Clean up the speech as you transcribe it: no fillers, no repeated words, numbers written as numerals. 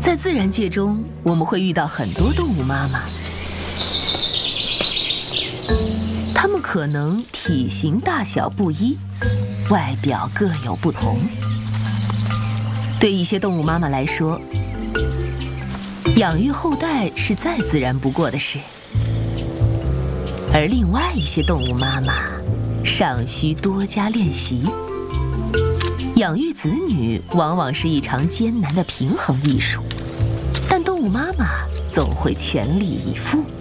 在自然界中，我们会遇到很多动物妈妈，它们可能体型大小不一，外表各有不同。对一些动物妈妈来说，养育后代是再自然不过的事，而另外一些动物妈妈尚需多加练习。养育子女往往是一场艰难的平衡艺术，但动物妈妈总会全力以赴。